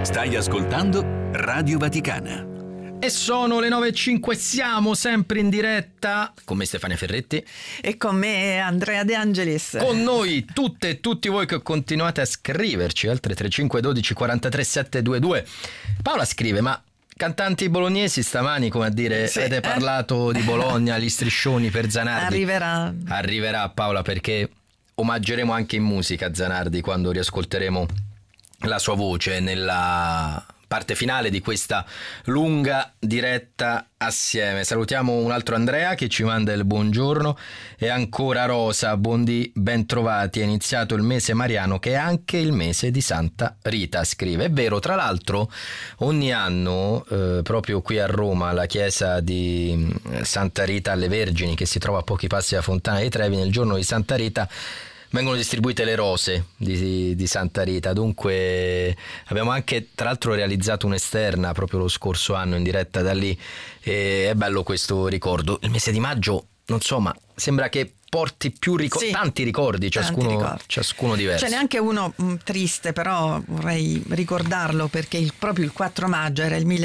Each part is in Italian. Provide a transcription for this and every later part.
Stai ascoltando Radio Vaticana. E sono le 9:05, siamo sempre in diretta con me Stefania Ferretti e con me Andrea De Angelis. Con noi tutte e tutti voi che continuate a scriverci al 335 12 43 722. Paola scrive: ma cantanti bolognesi stamani, come a dire, sì, avete parlato di Bologna, gli striscioni per Zanardi. Arriverà Paola, perché omaggeremo anche in musica Zanardi quando riascolteremo la sua voce nella parte finale di questa lunga diretta assieme. Salutiamo un altro Andrea che ci manda il buongiorno, e ancora Rosa, buondì, ben trovati, è iniziato il mese mariano che è anche il mese di Santa Rita, scrive. È vero, tra l'altro ogni anno proprio qui a Roma, la chiesa di Santa Rita alle Vergini, che si trova a pochi passi da Fontana dei Trevi, nel giorno di Santa Rita vengono distribuite le rose di Santa Rita. Dunque abbiamo anche tra l'altro realizzato un'esterna proprio lo scorso anno in diretta da lì, e è bello questo ricordo. Il mese di maggio, non so, ma sembra che porti più sì, tanti ricordi, ciascuno diverso. Ce n'è anche uno triste, però vorrei ricordarlo, perché proprio il 4 maggio era il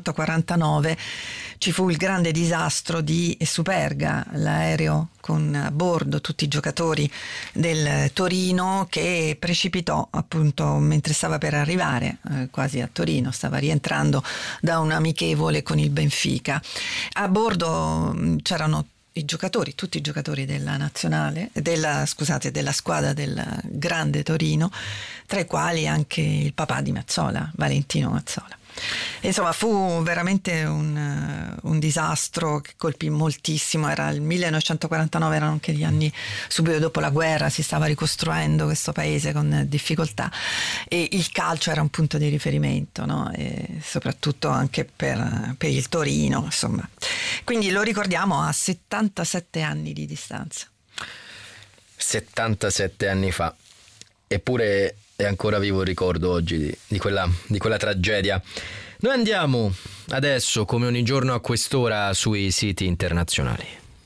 1949, ci fu il grande disastro di Superga, l'aereo con a bordo tutti i giocatori del Torino, che precipitò appunto mentre stava per arrivare quasi a Torino, stava rientrando da un amichevole con il Benfica. A bordo c'erano i giocatori, tutti i giocatori della nazionale, della squadra del grande Torino, tra i quali anche il papà di Mazzola, Valentino Mazzola. Insomma, fu veramente un disastro che colpì moltissimo. Era il 1949, erano anche gli anni subito dopo la guerra, si stava ricostruendo questo paese con difficoltà, e il calcio era un punto di riferimento, no? E soprattutto anche per il Torino, insomma. Quindi lo ricordiamo a 77 anni di distanza. 77 anni fa, eppure è ancora vivo il ricordo oggi di quella tragedia. Noi andiamo adesso, come ogni giorno a quest'ora, sui siti internazionali.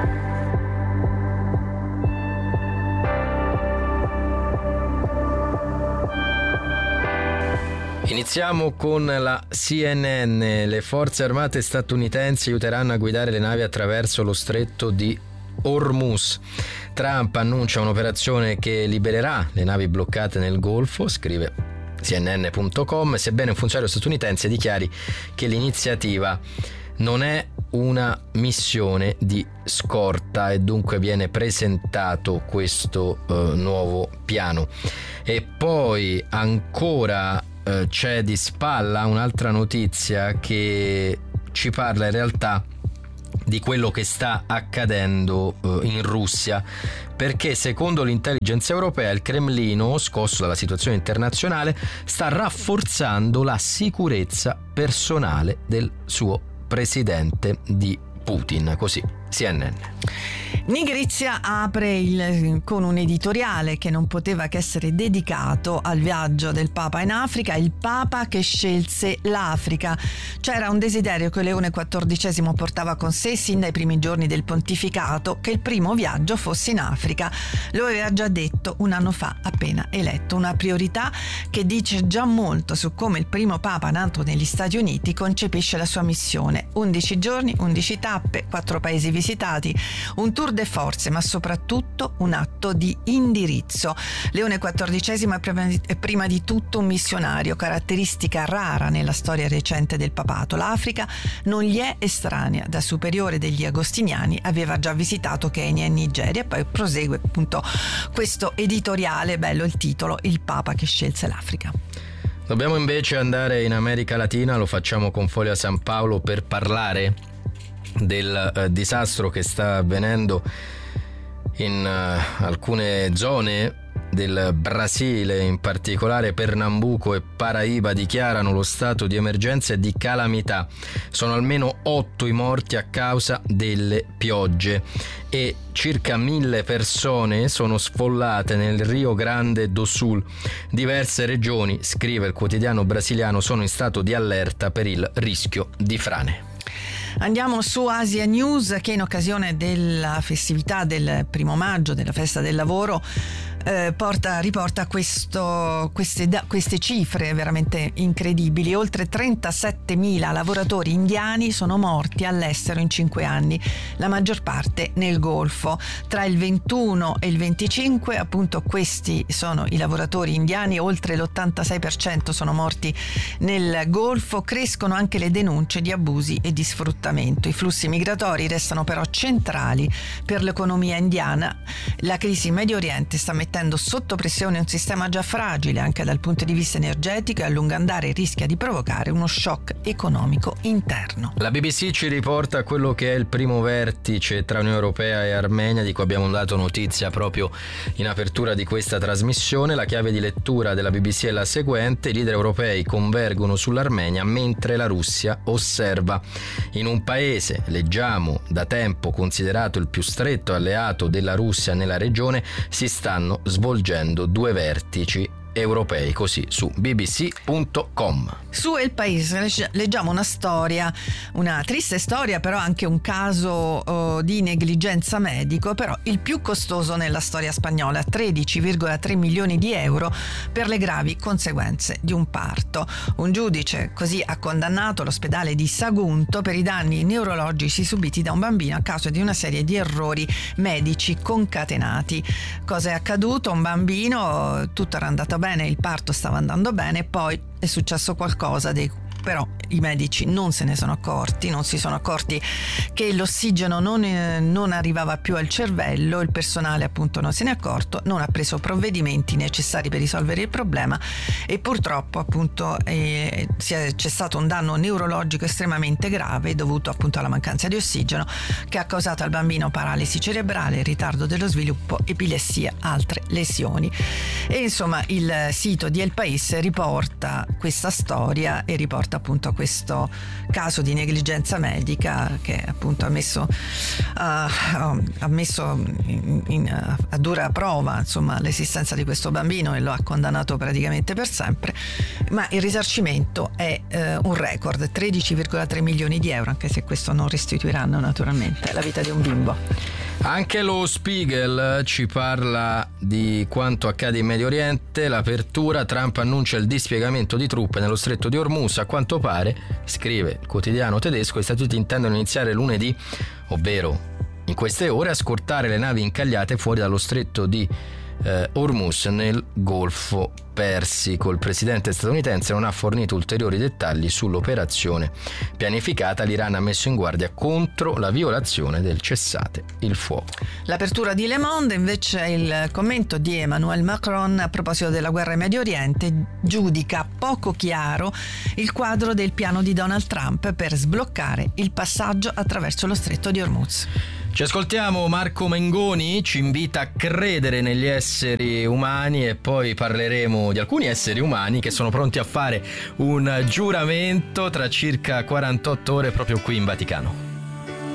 Iniziamo con la CNN. Le forze armate statunitensi aiuteranno a guidare le navi attraverso lo stretto di Hormuz. Trump annuncia un'operazione che libererà le navi bloccate nel Golfo, scrive CNN.com, sebbene un funzionario statunitense dichiari che l'iniziativa non è una missione di scorta, e dunque viene presentato questo nuovo piano. E poi ancora c'è di spalla un'altra notizia che ci parla in realtà di quello che sta accadendo in Russia, perché secondo l'intelligence europea il Cremlino, scosso dalla situazione internazionale, sta rafforzando la sicurezza personale del suo presidente, di Putin, così CNN. Nigrizia apre con un editoriale che non poteva che essere dedicato al viaggio del Papa in Africa, il Papa che scelse l'Africa. C'era un desiderio che Leone XIV portava con sé sin dai primi giorni del pontificato, che il primo viaggio fosse in Africa. Lo aveva già detto un anno fa, appena eletto, una priorità che dice già molto su come il primo Papa nato negli Stati Uniti concepisce la sua missione. 11 giorni, 11 tappe, 4 paesi visitati, un tour de force, ma soprattutto un atto di indirizzo. Leone XIV è prima di tutto un missionario, caratteristica rara nella storia recente del papato. L'Africa non gli è estranea. Da superiore degli agostiniani aveva già visitato Kenya e Nigeria. Poi prosegue appunto questo editoriale, bello il titolo, il Papa che scelse l'Africa. Dobbiamo invece andare in America Latina, lo facciamo con Foglia San Paolo per parlare del disastro che sta avvenendo in alcune zone del Brasile, in particolare Pernambuco e Paraíba dichiarano lo stato di emergenza e di calamità. Sono almeno 8 i morti a causa delle piogge e circa 1000 persone sono sfollate nel Rio Grande do Sul. Diverse regioni, scrive il quotidiano brasiliano, sono in stato di allerta per il rischio di frane. Andiamo su Asia News, che in occasione della festività del 1 maggio, della festa del lavoro, riporta queste cifre veramente incredibili. Oltre 37.000 lavoratori indiani sono morti all'estero in 5 anni, la maggior parte nel Golfo. Tra il 21 e il 25 appunto questi sono i lavoratori indiani, oltre l'86% sono morti nel Golfo. Crescono anche le denunce di abusi e di sfruttamento. I flussi migratori restano però centrali per l'economia indiana. La crisi in Medio Oriente sta mettendo sotto pressione un sistema già fragile anche dal punto di vista energetico e a lungo andare rischia di provocare uno shock economico interno. La BBC ci riporta quello che è il primo vertice tra Unione Europea e Armenia, di cui abbiamo dato notizia proprio in apertura di questa trasmissione. La chiave di lettura della BBC è la seguente: i leader europei convergono sull'Armenia mentre la Russia osserva. In un paese, leggiamo, da tempo considerato il più stretto alleato della Russia nella regione, si stanno svolgendo 2 vertici europei, così su bbc.com. Su El País leggiamo una storia, una triste storia, però anche un caso di negligenza medico, però il più costoso nella storia spagnola, 13,3 milioni di euro per le gravi conseguenze di un parto. Un giudice così ha condannato l'ospedale di Sagunto per i danni neurologici subiti da un bambino a causa di una serie di errori medici concatenati. Cosa è accaduto? Un bambino, tutto era andato bene, il parto stava andando bene, poi è successo qualcosa però i medici non si sono accorti che l'ossigeno non arrivava più al cervello, il personale appunto non se ne è accorto, non ha preso provvedimenti necessari per risolvere il problema e purtroppo appunto c'è stato un danno neurologico estremamente grave dovuto appunto alla mancanza di ossigeno, che ha causato al bambino paralisi cerebrale, ritardo dello sviluppo, epilessia, altre lesioni. E insomma il sito di El País riporta questa storia e riporta appunto questo caso di negligenza medica che appunto ha messo a dura prova insomma l'esistenza di questo bambino e lo ha condannato praticamente per sempre, ma il risarcimento è un record, 13,3 milioni di euro, anche se questo non restituiranno naturalmente la vita di un bimbo. Anche lo Spiegel ci parla di quanto accade in Medio Oriente. L'apertura: Trump annuncia il dispiegamento di truppe nello stretto di Hormuz. A quanto pare, scrive il quotidiano tedesco, gli Stati Uniti intendono iniziare lunedì, ovvero in queste ore, a scortare le navi incagliate fuori dallo stretto di Hormuz nel Golfo Persico. Il presidente statunitense non ha fornito ulteriori dettagli sull'operazione pianificata. L'Iran ha messo in guardia contro la violazione del cessate il fuoco. L'apertura di Le Monde invece è il commento di Emmanuel Macron a proposito della guerra in Medio Oriente. Giudica poco chiaro il quadro del piano di Donald Trump per sbloccare il passaggio attraverso lo stretto di Hormuz. Ci ascoltiamo Marco Mengoni, ci invita a credere negli esseri umani e poi parleremo di alcuni esseri umani che sono pronti a fare un giuramento tra circa 48 ore proprio qui in Vaticano.